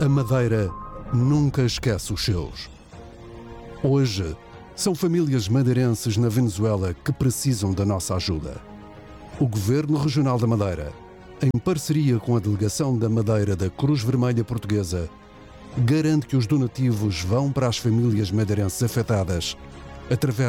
A Madeira nunca esquece os seus. Hoje, são famílias madeirenses na Venezuela que precisam da nossa ajuda. O Governo Regional da Madeira, em parceria com a Delegação da Madeira da Cruz Vermelha Portuguesa, garante que os donativos vão para as famílias madeirenses afetadas através